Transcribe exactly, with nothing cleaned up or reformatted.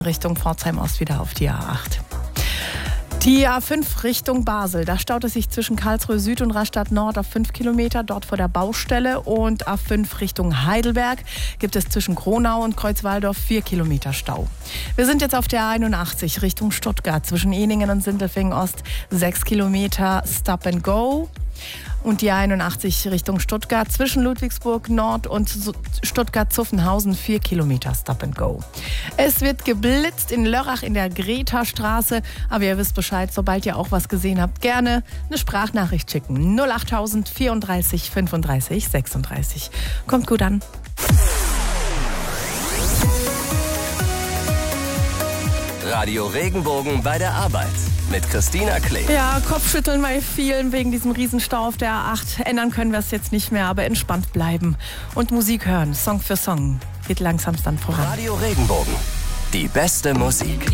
Richtung Pforzheim Ost wieder auf die A acht. Die A fünf Richtung Basel, da staut es sich zwischen Karlsruhe Süd und Rastatt Nord auf fünf Kilometer, dort vor der Baustelle. Und A fünf Richtung Heidelberg gibt es zwischen Kronau und Kreuzwaldorf vier Kilometer Stau. Wir sind jetzt auf der A einundachtzig Richtung Stuttgart, zwischen Eningen und Sindelfingen Ost sechs Kilometer Stop and Go. Und die A einundachtzig Richtung Stuttgart zwischen Ludwigsburg Nord und Stuttgart-Zuffenhausen vier Kilometer Stop and Go. Es wird geblitzt in Lörrach in der Greta-Straße. Aber ihr wisst Bescheid, sobald ihr auch was gesehen habt, gerne eine Sprachnachricht schicken. null achttausend vierunddreißig fünfunddreißig sechsunddreißig. Kommt gut an. Radio Regenbogen bei der Arbeit mit Christina Klee. Ja, Kopfschütteln bei vielen wegen diesem Riesenstau auf der A acht. Ändern können wir es jetzt nicht mehr, aber entspannt bleiben. Und Musik hören, Song für Song. Geht langsam dann voran. Radio Regenbogen, die beste Musik.